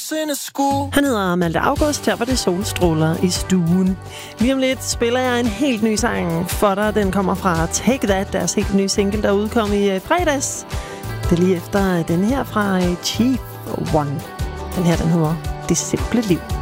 Han hedder Malte August, her var det solstråler i stuen. Lige om lidt spiller jeg en helt ny sang for dig. Den kommer fra Take That, deres helt nye single, der udkom i fredags. Det er lige efter den her fra Chief One. Den her, den hedder Det Simple Liv.